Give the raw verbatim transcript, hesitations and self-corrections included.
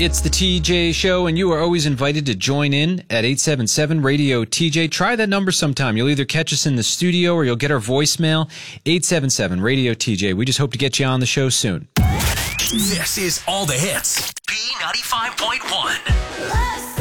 It's the T J Show, and you are always invited to join in at eight seven seven radio T J. Try that number sometime. You'll either catch us in the studio or you'll get our voicemail, eight seven seven radio T J. We just hope to get you on the show soon. This is All the Hits. B ninety-five point one.